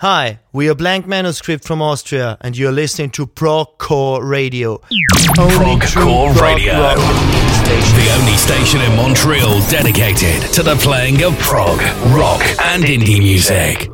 Hi, we are Blank Manuscript from Austria, and you're listening to Progcore Radio. Progcore Radio, the only station in Montreal dedicated to the playing of prog, rock, and indie music.